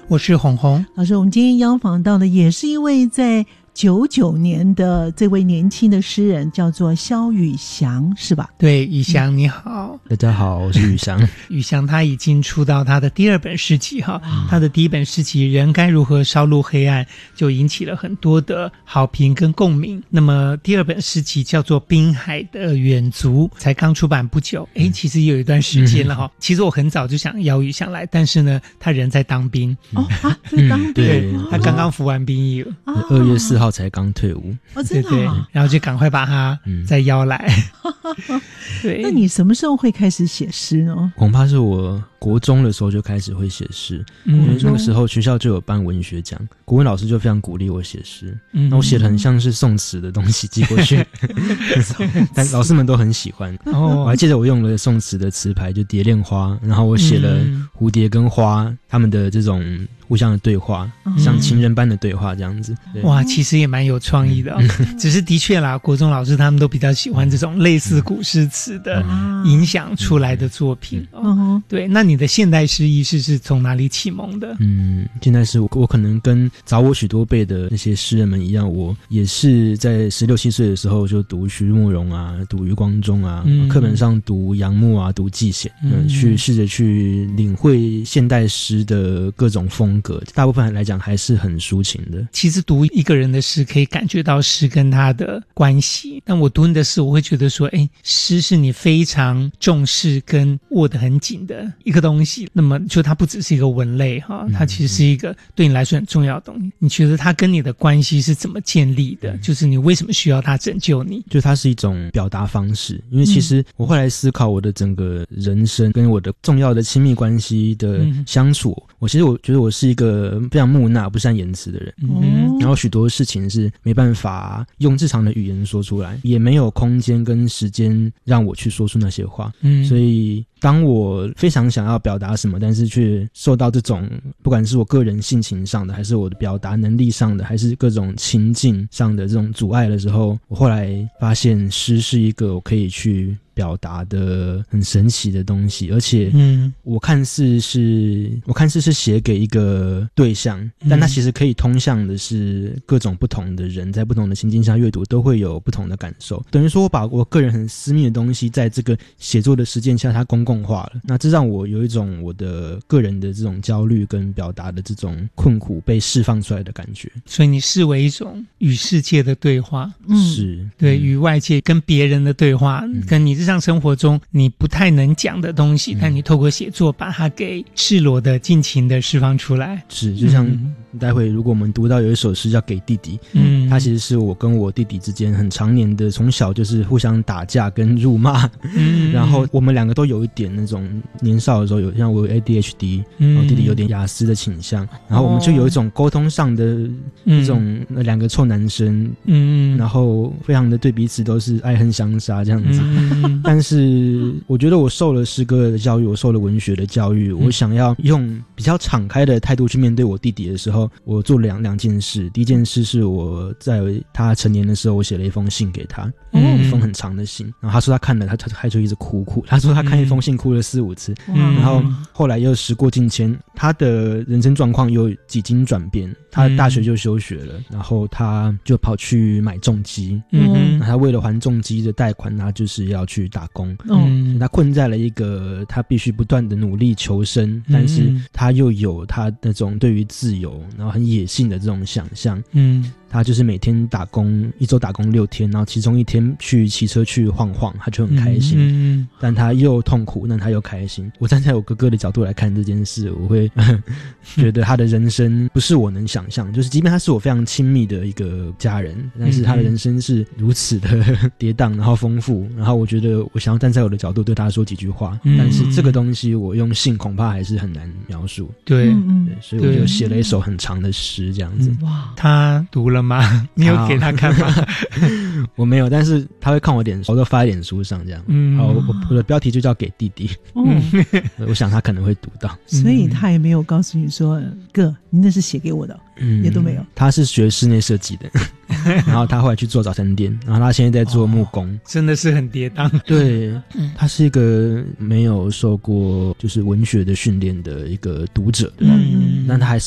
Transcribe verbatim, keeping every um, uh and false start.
我是宏宏老师。我们今天邀访到的也是一位在九九年的这位年轻的诗人，叫做萧宇翔，是吧？ 对，宇翔你好。 大家好，我是宇翔。 宇翔他已经出到他的第二本诗集哈，他的第一本诗集《人该如何烧入黑暗》就引起了很多的好评跟共鸣。那么第二本诗集叫做《滨海的远足》，才刚出版不久，诶，其实也有一段时间了哈。嗯、其实我很早就想邀宇翔来，但是呢，他人在当兵。 哦啊，在当兵， 对，他刚刚服完兵役了， 二月四号才刚退伍。 哦，真的、啊、 对对，然后就赶快把他再邀来。嗯、对， 那你什么时候会开始写诗呢？ 恐怕是我国中的时候就开始会写诗，嗯、因为那个时候学校就有办文学奖，国文老师就非常鼓励我写诗。嗯，那我写的很像是宋词的东西寄过去，但老师们都很喜欢。哦，我还记得我用了宋词的词牌，就蝶恋花，然后我写了蝴蝶跟花他们的这种互相的对话，嗯、像情人般的对话这样子。 哇，其实也蛮有创意的、哦嗯、只是的确啦，国中老师他们都比较喜欢这种类似古诗词的影响出来的作品、嗯哦、对。那你的现代诗意识是从哪里启蒙的？ 嗯，现代诗我我可能跟早我许多辈的那些诗人们一样，我也是在十六七岁的时候就读徐慕容啊，读余光中啊，嗯、课本上读杨牧啊，读季羡、嗯呃，去试着去领会现代诗的各种风格，大部分来讲还是很抒情的。 其实读一个人的诗可以感觉到诗跟他的关系，但我读你的诗我会觉得说，哎，诗是你非常重视跟握得很紧的一个东西，那么就它不只是一个文类哈，它其实是一个对你来说很重要的东西。你觉得它跟你的关系是怎么建立的？就是你为什么需要它拯救你？ 就它是一种表达方式，因为其实我后来思考我的整个人生跟我的重要的亲密关系的相处，嗯、我其实我觉得我是一个非常木讷不善言辞的人，嗯、然后许多事情是没办法用日常的语言说出来，也没有空间跟时间让我去说出那些话，嗯、所以当我非常想要表达什么，但是却受到这种不管是我个人性情上的，还是我的表达能力上的，还是各种情境上的这种阻碍的时候，我后来发现诗是一个我可以去表达的很神奇的东西，而且嗯，我看似是我看似是写给一个对象，但它其实可以通向的是各种不同的人，在不同的情境下阅读都会有不同的感受。等于说我把我个人很私密的东西在这个写作的实践下它公共化了，那这让我有一种我的个人的这种焦虑跟表达的这种困苦被释放出来的感觉。 所以你视为一种与世界的对话， 嗯，是对与外界跟别人的对话，嗯、跟你日常生活中你不太能讲的东西，嗯、但你透过写作把它给赤裸的尽情的释放出来。 是，就像待会如果我们读到有一首诗叫《给弟弟》，嗯，它其实是我跟我弟弟之间很常年的，从小就是互相打架跟辱骂，嗯，然后我们两个都有一点那种年少的时候有，像我有 A D H D，嗯，然后弟弟有点亚斯的倾向，然后我们就有一种沟通上的一种那两个臭男生，嗯，然后非常的对彼此都是爱恨相杀这样子。嗯、但是我觉得我受了诗歌的教育，我受了文学的教育，嗯、我想要用比较敞开的态度去面对我弟弟的时候，我做了两两件事。第一件事是我在他成年的时候，我写了一封信给他，嗯、一封很长的信，然后他说他看了，他他他就一直哭哭，他说他看一封信哭了四五次，嗯、然后后来又时过境迁，他的人生状况又几经转变，他大学就休学了，然后他就跑去买重机，嗯，他为了还重机的贷款，他就是要去打工，嗯，他困在了一个他必须不断的努力求生，但是他又有他那种对于自由然后很野性的这种想象，嗯，他就是每天打工，一周打工六天，然后其中一天去骑车去晃晃，他就很开心，嗯嗯、但他又痛苦，但他又开心。我站在我哥哥的角度来看这件事，我会觉得他的人生不是我能想象，就是即便他是我非常亲密的一个家人，但是他的人生是如此的跌宕然后丰富，然后我觉得我想要站在我的角度对他说几句话，嗯、但是这个东西我用信恐怕还是很难描述。 对， 对，所以我就写了一首很长的诗这样子。 嗯、哇，他读了吗？你有给他看吗？ 我没有，但是他会看我脸书，我都发在脸书上这样。嗯，好，我我的标题就叫给弟弟。嗯，我想他可能会读到， 所以他也没有告诉你说，哥，你那是写给我的。嗯，也都没有。 他是学室内设计的，然后他后来去做早餐店，然后他现在在做木工，哦、 真的是很跌宕。 对，他是一个没有受过就是文学的训练的一个读者，对吧？嗯，但他还是